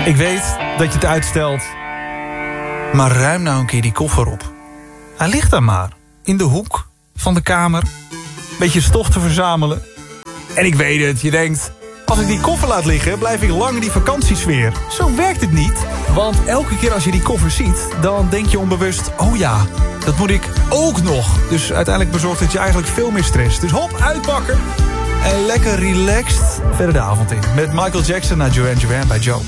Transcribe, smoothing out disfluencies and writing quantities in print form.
Ik weet dat je het uitstelt, maar ruim nou een keer die koffer op. Hij ligt daar maar, in de hoek van de kamer. Beetje stof te verzamelen. En ik weet het, je denkt, als ik die koffer laat liggen, blijf ik lang in die vakantiesfeer. Zo werkt het niet, want elke keer als je die koffer ziet, dan denk je onbewust, oh ja, dat moet ik ook nog. Dus uiteindelijk bezorgt het je eigenlijk veel meer stress. Dus hop, uitpakken en lekker relaxed verder de avond in. Met Michael Jackson naar Duran Duran bij Joe.